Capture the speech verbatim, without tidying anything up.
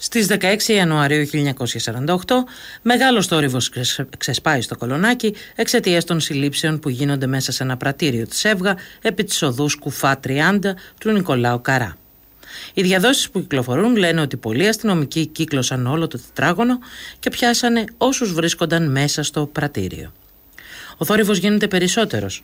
Στις δεκαέξι Ιανουαρίου χίλια εννιακόσια σαράντα οκτώ, μεγάλος θόρυβος ξεσπάει στο Κολονάκι εξαιτίας των συλλήψεων που γίνονται μέσα σε ένα πρατήριο της Εύγα επί της οδού Σκουφά τριάντα του Νικολάου Καρά. Οι διαδόσεις που κυκλοφορούν λένε ότι πολλοί αστυνομικοί κύκλωσαν όλο το τετράγωνο και πιάσανε όσους βρίσκονταν μέσα στο πρατήριο. Ο θόρυβος γίνεται περισσότερος